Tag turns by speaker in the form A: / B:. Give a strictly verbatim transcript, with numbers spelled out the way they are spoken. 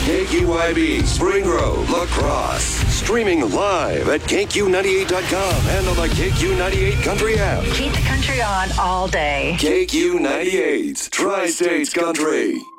A: K Q Y B, Spring Grove, La Crosse. Streaming live at K Q ninety-eight dot com and on the K Q ninety-eight Country app.
B: Keep the country on all day.
A: K Q ninety-eight, Tri-States Country.